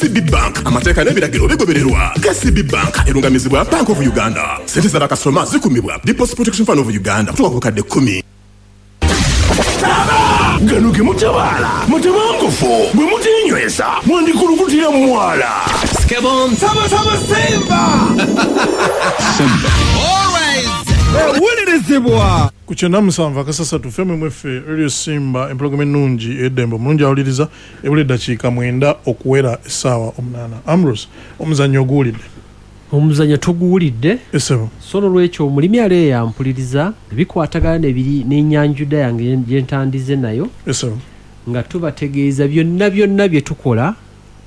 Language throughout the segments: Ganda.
KCB Bank amateeka n'ebiragiro bigobererwa. KCB Bank erungamizibwa Bank of Uganda. Sente z'abakasitoma zikumibwa Deposit Protection Fund of Uganda kutuuka ku kadde 10. Gano ge mutabala mutabangufu bwe mutinywesa mwandikulukutira mwala Skebon Taba Simba Always Wulirizibwa kuchena musanva kasasa tufeme mwefe Radio Simba empologome nungi edembo mulungi awuliriza ebule dakiika 9 okuwera essaawa 8. Ambrose omuzannyo guwulidde? Omuzannyo tuguwulidde sono lwekyo omulimi ali yampuliriza bikwatagana nebiri n'ennyanjuda yange gye ntandize nayo nga tubategeeza byonna bye tukola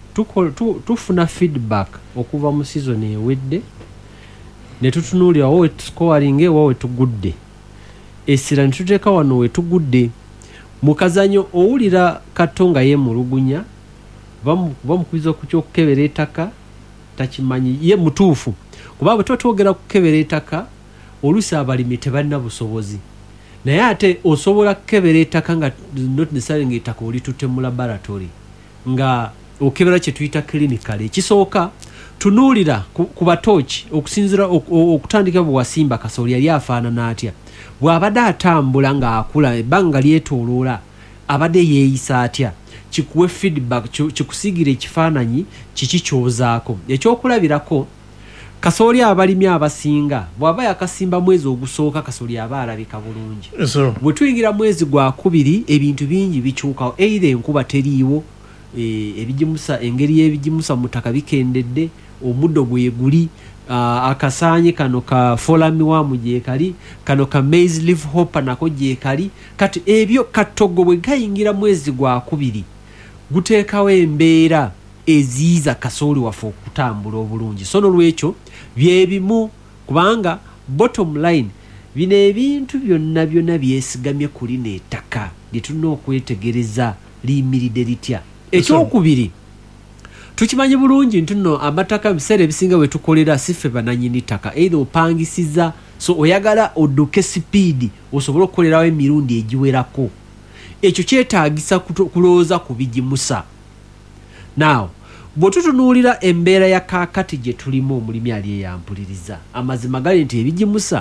feedback okuva mu season ewedde ne tutunuulira wowe scoring wowe tugudde essira ne tuteeka wano we tugudde mu kazanyo owulira Katonga yemulugunya bamukubiza ku kyokukebera ettaka takimanyi ye mutuufu kuba bwe twogera kukebera ettaka oluusi abalimi tebalina busobozi naye ate osobola kukebera ettaka nga not necessarily ng'ettaka olitutte mu laboratory nga okebera kye tuyita clinical. Ekisooka tunuulira ku batooki okusinzira okutandika bwe wasimba kasooli yali afaanana atya bw'abadde atambula ng'akula ebbanga lyetooloola abadde yeeyisa atya kikuwe feedback kikusigira ekifaananyi kiki kyozaako. Ekyokulabirako kasooli abalimi abasinga bw'aba yakasimba mwezi ogusooka kasooli aba alabika bulungi. Bwe tuyingira mwezi gwa 2 ebintu bingi bikyukawo either enkuba teriiwo ebijimusa engeri y'ebijimusa mu ttaka bikendedde omuddo gweguli akasaanye kano ka folami wamu gyekali kano ka maize leaf hopper nako gyekali kati ebyo katogo bwe gayingira mwezi gwa 2 guteekawo embeera eziiza kasooli waffe okutambula obulungi. Sono lwekyo byebimu kubanga bottom line bino ebintu byonna byesigamye kuli n'ettaka lye tulina okwetegereza liyimiridde litya. Ekyokubiri tukimanyi bulungi nti nno amataka biseera ebisinga bwe tukolera siffe bananyini ttaka either opangisiza so oyagala odduke sipiidi osobole okukolerawo emirundi egiwerako. Ekyo kyetaagisa kulowooza ku bigimusa. Now bwe tutunuulira embeera ya kaakati gye tulimu omulimi ali yampuliriza amazima gali nti ebigimusa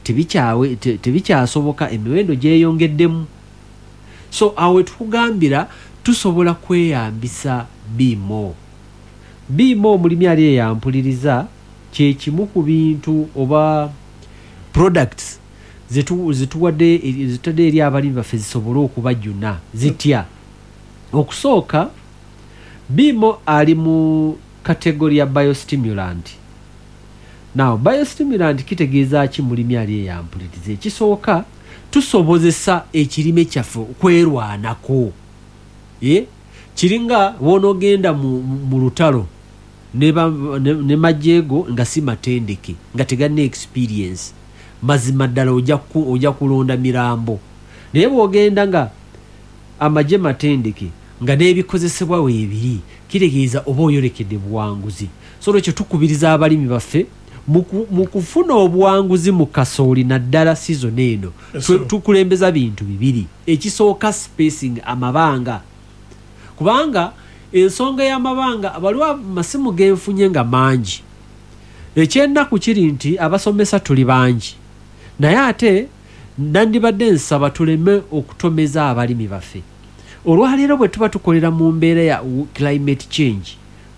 tebikyasoboka emiwendo gyeyongeddemu. So awe tukugambira tusobola kweyambisa bimo omulimi ali yampuliriza kye kimu ku bintu oba products zitadde eri abalimi baffe zisobole okubajjuna zitya. Okusooka bimo ali mu kategori ya biostimulant. Now biostimulant kitegeeza ki mulimi ali yampuliriza? Ekisooka tusobozesa ekirime kyaffe okwerwanako. Kiringa wonogenda mu lutalo ne majjeego nga si matendeke nga tegalina experience mazima ddala ojja kulonda mirambo. Naye bw'ogenda nga amagye matendeke nga n'ebikozesebwa weebiri kitegeeza oba oyolekedde buwanguzi. So lwekyo tukubiriza abalimi baffe mu kufuna obuwanguzi mu kasooli naddala season eno tukulembeza bintu bibiri. Ekisooka spacing amabanga kubanga ensonga y'amabanga waliwo amasimu genfunye nga mangi. Ekyennaku kiri nti abasomesa tuli bangi naye ate nandibadde nsaba tuleme okutomeza abalimi baffe. Olwaleero bwe tuba tukolera mu mbeera ya climate change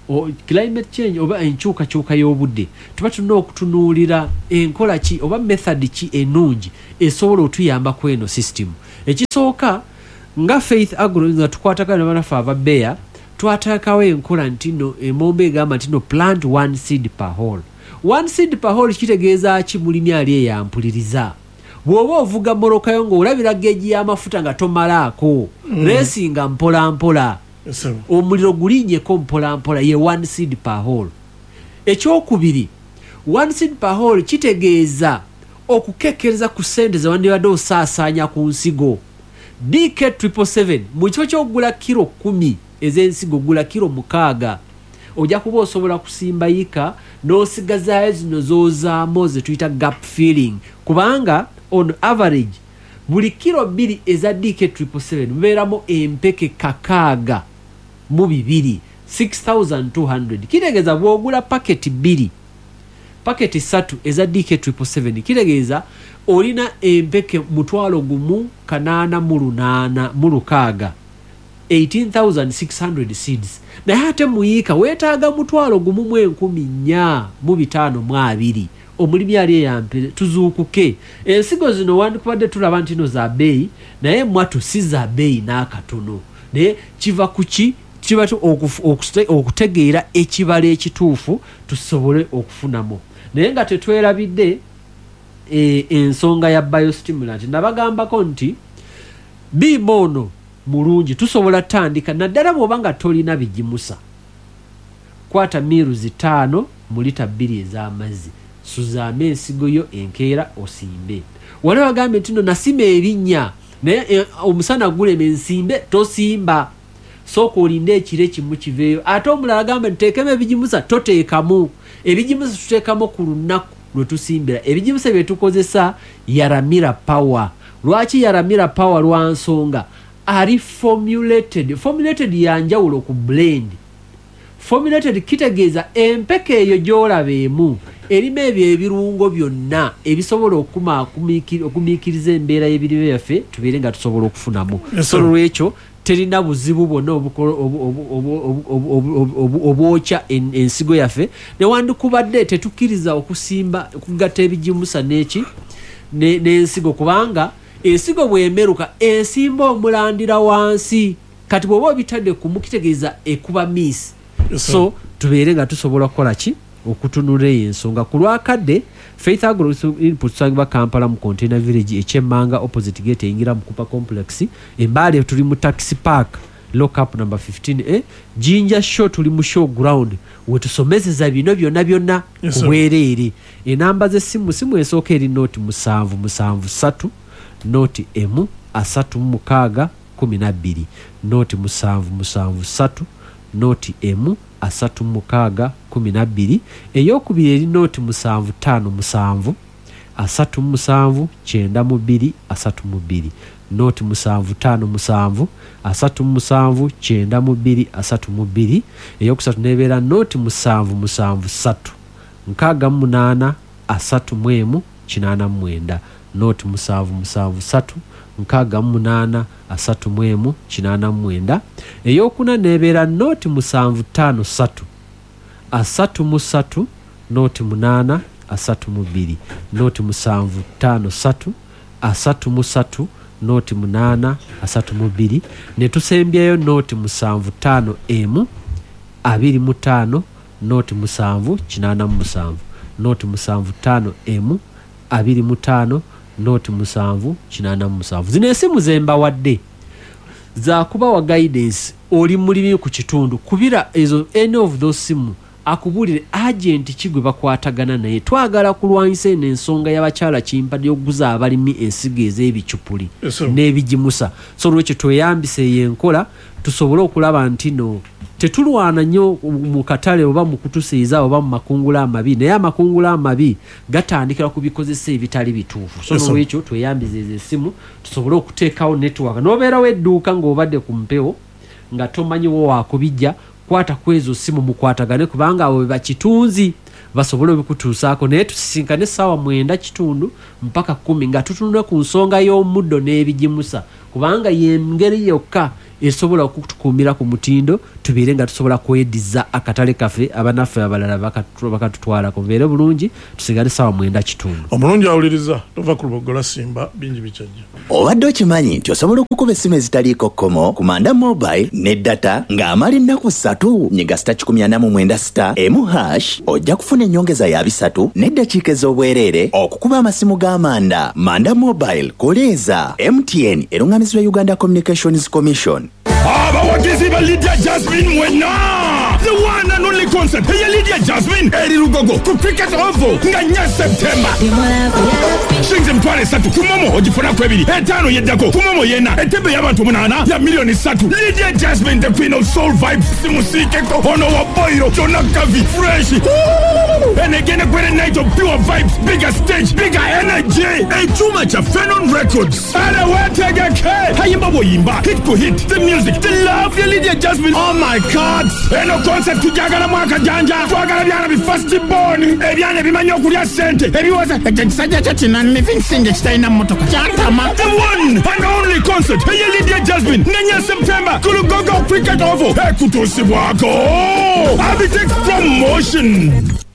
oba enkyukakyuka y'obudde tuba tulina okutunuulira enkola ki oba method ki ennungi esobola otuyamba ku eno system. Ekisooka nga Faith Agro nga tukwatagana n'abanafu ababeya twatakawo enkola ntino emombe egamba ntino plant 1 seed per hole. 1 seed per hole kitegeeza ki mulimi ali yampuliriza? Bw'oba ovuga morokayo ng'olabira geegi y'amafuta nga tomalaako resinga mpola omuliro gulinnyeko mpola ye 1 seed per hole. Ekyokubiri 1 seed per hole kitegeeza okukekkereza ku ssente ze wandibadde osaasaanya ku nsigo. DK777 mu kifo ky'okugula kilo 10 ez'ensigo gula kilo 6 ojja kuba osobola kusimba yika n'osigazaayo zino zoozaamu ze tuyita gap filling kubanga on average buli kilo 2 eza DK777 mubeeramu empeke 62 6200 kitegeeza bwogula paketi 2 paketi 3 eza DK777 kitegeeza olina empeke mutwalo gumu kanana mulukaaga 18,600 seeds naye ate muyiika weetaaga mutwalo gumu mu 14,520 omulimi ali eyampere tuzuukuke ensigo zino wandikubadde tulaba nti no za bbeeyi naye mwatu si za bbeeyi n'akatono naye kiva kuki kiba okutegeera ekibala ekituufu tusobole okufunamu naye nga tetwerabidde ensonga ya biostimulant nabagambako nti bimono mulungi tusobola tandika naddala bw'oba nga tolina bigimusa kwata miru 5 mu lita 2 ez'amazzi suzaamu ensigo yo enkeera osimbe wali wagambye nti no nasima ebinnya naye omusana gulema ensimbe tosimba sooka olinde ekiro ekimu kiveeyo ate omulala agamba nteekemu ebigimusa toteekamu ebigimusa tuteekamu ku lunaku lwe tusimbira ebigimusa bye tukozesa yaramira power lwaki yaramira power lwa nsonga ari formulated yanjawulo ku blend formulated kitegeeza empeke eyo gy'olabeemu erimu ebyo ebirungo byonna ebisobola okumiikiriza embeera y'ebirime byaffe tubeere nga tusobola okufunamu so lwekyo terina buzibu bwonna obwokya ensigo yaffe newandikubadde tetukkiriza okusimba okugatta ebigimusa n'ensigo kubanga ensigo bwemeruka ensimba omulandira wansi kati bw'oba obitadde ku mukitegeeza ekuba miss so tubeere nga tusobola kukola ki okutunula ensonga ku lwakadde Faith Agro Input tusangibwa Kampala mu Container Village ekyemmanga opposite gate eyingira mu Cooper Complex Embale tuli mu Taxi Park lock-up number 15A Jinja Show tuli mu show ground wetusomezeza bino byonna kubwereere enamba z'essimu esooka eri noti 773 noti emu 36 12 noti 773 noti emu 36 12 eyokubiri eri noti 757 37 92 32 noti 757 37 92 32 eyokusatu nebeera noti 773 68 31 89 noti 773 68 31 89 eyokuna nebeera noti 753 33 noti 8 32 noti 753 33 noti 8 32 netusembyayo noti 75 emu 25 noti 7 87 noti 75 emu 25 noti 7 87 zino esimu zembawadde zakuba wa guidance oli mulimi ku kitundu kubira ezo any of those simu akubulire agent kigwe bakwatagana naye twagala kulwanyisa ensonga y'abakyala kimpadde okuguza abalimi ensigo ez'ebicupuli n'ebigimusa so lwekyo tweyambise yenkola tusobole okulaba nti no tetulwana nnyo mu katale oba mu kutusiiza oba mu makungula amabi naye amakungula amabi gatandikira ku bikozesa ebitali bituufu so lwekyo tweyambiza ezo essimu tusobole okuteekawo network n'obeerawo edduuka ng'obadde ku mpewo nga tomanyiwo wakubijja kwata kwezo simu mukwatagane kubanga abo bakitunzi basobole bikutuusaako naye tusisinkane essaawa 9 mpaka 10 nga tutunula ku nsonga y'omuddo n'ebigimusa kubanga yengeri yokka esobola okutukuumira ku mutindo tubeere nga tusobola kwediza akatale kaffe abanaffe abalala bakatutwalako mubeere bulungi tusigale essaawa 9 omulungi awuliriza tova ku lubogola simba bingi bikyajja obadde okimanyi nti osobola okukuba essimu ezitaliiko kkomo ku Manda Mobile ne data ng'amala ennaku 3 nyiga *497 emu hash ojja kufuna ennyongeza ya 3 n'eddakiika ez'obwereere okukuba amasimu g'Amanda. Manda Mobile koleeza MTN erungamizibwa Uganda Communications Commission. abawagizi ba Lydia Jasmine mwenna the one and only concert eya Lydia Jasmine eri Lugogo ku Cricket Oval nga nya September shinze mtwale 3 kumomo ogifuna ku 2 5 yeddako kumomo yena etebe y'abantu 8 ya milioni 3 Lydia Jasmine the queen of soul vibes simusike ko ono wa boiro Jona Kavi fresh And again a great night of pure vibes, bigger stage, bigger energy. And too much of Phenon Records. And I want to get Hayimba Woyimba, hit to hit, the music, the love, the Lydia Jasmine. Oh my God. And no concept to Jagana Mwaka Janja. Twagala Biana be first born. Ebiana Bimanyo Kuria Sente. Ebiwaza. The one and only concert. Hey, Lydia Jasmine. Nenya September. Kulugogo Cricket Oval. Hey, Kutosi Wako. Abitex Promotion.